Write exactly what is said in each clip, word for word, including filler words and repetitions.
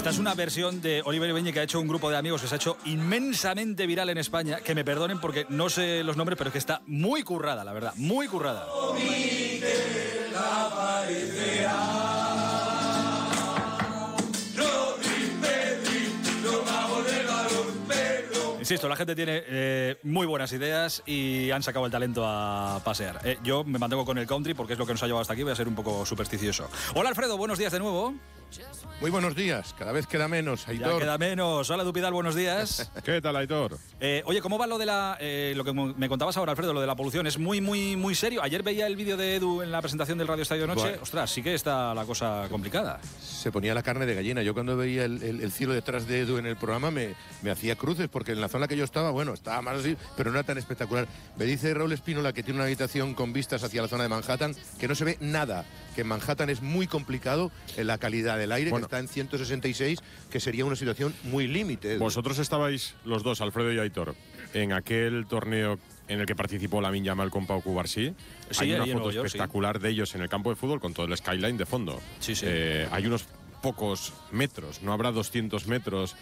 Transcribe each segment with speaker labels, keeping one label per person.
Speaker 1: Esta es una versión de Oliver Ibeñi que ha hecho un grupo de amigos que se ha hecho inmensamente viral en España. Que me perdonen porque no sé los nombres, pero es que está muy currada, la verdad, muy currada. Insisto, la gente tiene eh, muy buenas ideas y han sacado el talento a pasear. Eh, yo me mantengo con el country porque es lo que nos ha llevado hasta aquí. Voy a ser un poco supersticioso. Hola, Alfredo, buenos días de nuevo.
Speaker 2: Muy buenos días, cada vez queda menos, Aitor.
Speaker 1: Ya queda menos. Hola, Dupidal, buenos días.
Speaker 3: ¿Qué tal, Aitor?
Speaker 1: Eh, oye, ¿cómo va lo de la eh, lo que me contabas ahora, Alfredo, lo de la polución? ¿Es muy, muy, muy serio? Ayer veía el vídeo de Edu en la presentación del Radio Estadio Noche. Bueno. Ostras, sí que está la cosa complicada.
Speaker 2: Se ponía la carne de gallina. Yo cuando veía el, el, el cielo detrás de Edu en el programa me, me hacía cruces, porque en la zona que yo estaba, bueno, estaba más así, pero no era tan espectacular. Me dice Raúl Espínola, que tiene una habitación con vistas hacia la zona de Manhattan, que no se ve nada, que en Manhattan es muy complicado en la calidad del aire, bueno, que está en ciento sesenta y seis, que sería una situación muy límite.
Speaker 3: Vosotros estabais los dos, Alfredo y Aitor, en aquel torneo en el que participó Lamine Yamal con Pau Cubarsí.
Speaker 1: Sí,
Speaker 3: hay una foto
Speaker 1: York,
Speaker 3: espectacular sí. de ellos en el campo de fútbol con todo el skyline de fondo.
Speaker 1: Sí, sí.
Speaker 3: Eh, hay unos pocos metros, no habrá doscientos metros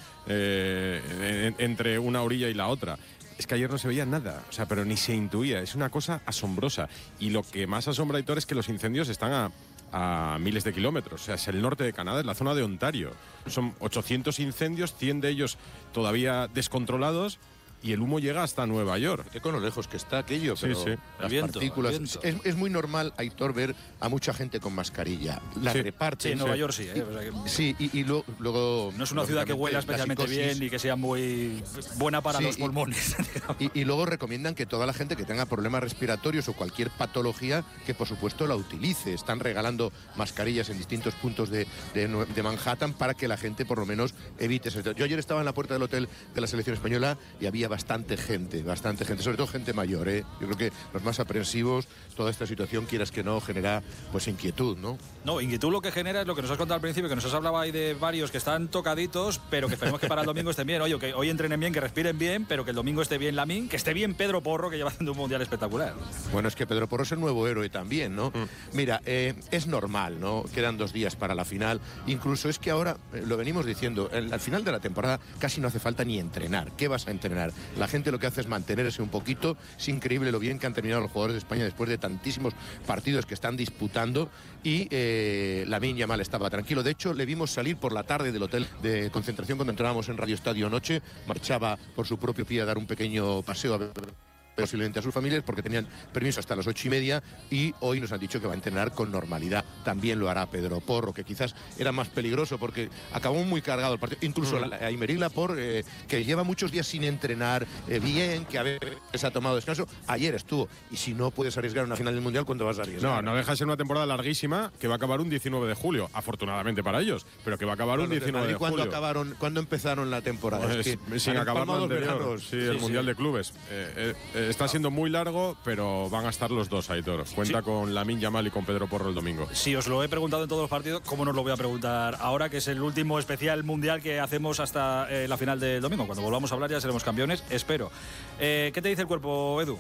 Speaker 3: eh, en, entre una orilla y la otra. Es que ayer no se veía nada, o sea, pero ni se intuía. Es una cosa asombrosa. Y lo que más asombra, Aitor, es que los incendios están a a miles de kilómetros, o sea, es el norte de Canadá, es la zona de Ontario. Son ochocientos incendios, cien de ellos todavía descontrolados, y el humo llega hasta Nueva York.
Speaker 2: Qué con lo lejos que está aquello,
Speaker 3: sí,
Speaker 2: pero
Speaker 3: sí.
Speaker 2: las
Speaker 1: viento,
Speaker 2: partículas... Es, es muy normal, Aitor, ver a mucha gente con mascarilla. La
Speaker 3: sí.
Speaker 2: reparte.
Speaker 1: Sí, en Nueva York sí. ¿eh?
Speaker 2: Y, o sea que... Sí, y, y luego, luego...
Speaker 1: No es una ciudad que huela especialmente bien y que sea muy buena para sí, los pulmones.
Speaker 2: Y, y, y luego recomiendan que toda la gente que tenga problemas respiratorios o cualquier patología, que por supuesto la utilice. Están regalando mascarillas en distintos puntos de, de, de Manhattan para que la gente por lo menos evite eso. Yo ayer estaba en la puerta del hotel de la selección española y había bastante gente. Bastante gente, sobre todo gente mayor, ¿eh? Yo creo que los más aprensivos, toda esta situación, quieras que no, genera pues inquietud, ¿no?
Speaker 1: No, inquietud lo que genera es lo que nos has contado al principio, que nos has hablado ahí de varios que están tocaditos, pero que esperemos que para el domingo estén bien. Oye, que hoy entrenen bien, que respiren bien, pero que el domingo esté bien Lamine, que esté bien Pedro Porro, que lleva haciendo un mundial espectacular.
Speaker 2: Bueno, es que Pedro Porro es el nuevo héroe también, ¿no? Mm. Mira, eh, es normal, ¿no? Quedan dos días para la final. Incluso es que ahora, eh, lo venimos diciendo, el, al final de la temporada casi no hace falta ni entrenar. ¿Qué vas a entrenar? La gente lo que hace es mantenerse un poquito. Es increíble lo bien que han terminado los jugadores de España después de tantísimos partidos que están disputando, y eh, Lamine Yamal estaba tranquilo. De hecho, le vimos salir por la tarde del hotel de concentración cuando entrábamos en Radio Estadio Noche. Marchaba por su propio pie a dar un pequeño paseo a ver posiblemente a sus familias, porque tenían permiso hasta las ocho y media, y hoy nos han dicho que va a entrenar con normalidad. También lo hará Pedro Porro, que quizás era más peligroso porque acabó muy cargado el partido. Incluso mm. a Aymeric Laporte, eh, que lleva muchos días sin entrenar eh, bien, que a veces ha tomado descanso, ayer estuvo. Y si no puedes arriesgar una final del Mundial, ¿cuándo vas a arriesgar?
Speaker 3: No, no deja de ser una temporada larguísima que va a acabar un diecinueve de julio, afortunadamente para ellos, pero que va a acabar bueno, un diecinueve de
Speaker 2: ¿cuándo
Speaker 3: julio.
Speaker 2: Acabaron, ¿Cuándo empezaron la temporada?
Speaker 3: Pues,
Speaker 2: es que
Speaker 3: sin acabar la anterior, sí, sí, el
Speaker 2: sí,
Speaker 3: Mundial
Speaker 2: sí.
Speaker 3: de Clubes. Eh, eh, Está siendo muy largo, pero van a estar los dos, Aitor. Cuenta sí. con Lamine Yamal y con Pedro Porro el domingo.
Speaker 1: Si os lo he preguntado en todos los partidos, ¿cómo no os lo voy a preguntar ahora, que es el último especial mundial que hacemos hasta eh, la final del domingo? Cuando volvamos a hablar ya seremos campeones, espero. Eh, ¿Qué te dice el cuerpo, Edu?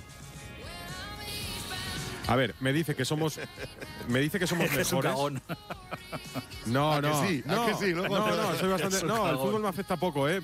Speaker 3: A ver, me dice que somos me dice que somos mejores.
Speaker 1: Es un cagón.
Speaker 3: No,
Speaker 2: ¿A
Speaker 3: no.
Speaker 2: Que sí?
Speaker 3: No,
Speaker 2: ¿A que sí?
Speaker 3: no, no, no, soy bastante. No, el fútbol me afecta poco, ¿eh?